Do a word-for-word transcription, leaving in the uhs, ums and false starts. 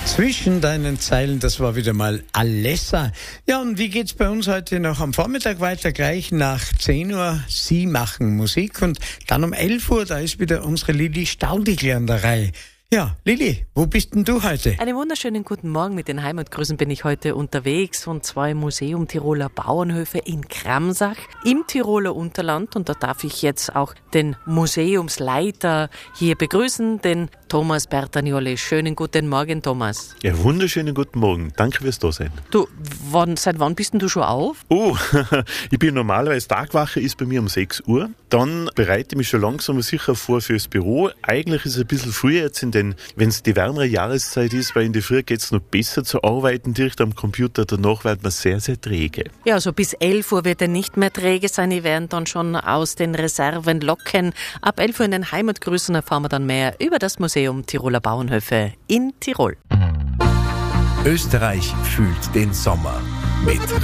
Zwischen deinen Zeilen, das war wieder mal Alessa. Ja, und wie geht's bei uns heute noch am Vormittag weiter? Gleich nach zehn Uhr, Sie machen Musik. Und dann um elf Uhr, da ist wieder unsere Lili Staudigl an der Reihe. Ja, Lili, wo bist denn du heute? Einen wunderschönen guten Morgen. Mit den Heimatgrüßen bin ich heute unterwegs und zwar im Museum Tiroler Bauernhöfe in Kramsach im Tiroler Unterland. Und da darf ich jetzt auch den Museumsleiter hier begrüßen, den Thomas Bertagnoli. Schönen guten Morgen, Thomas. Ja, wunderschönen guten Morgen. Danke fürs Dasein. Du, wann, seit wann bist denn du schon auf? Oh, ich bin normalerweise Tagwache, ist bei mir um sechs Uhr. Dann bereite ich mich schon langsam sicher vor fürs Büro. Eigentlich ist es ein bisschen früher jetzt, denn wenn es die wärmere Jahreszeit ist, weil in der Früh geht es noch besser zu arbeiten, direkt am Computer. Danach wird man sehr, sehr träge. Ja, also bis elf Uhr wird er nicht mehr träge sein. Die werden dann schon aus den Reserven locken. Ab elf Uhr in den Heimatgrüßen erfahren wir dann mehr über das Museum Tiroler Bauernhöfe in Tirol. Österreich fühlt den Sommer mit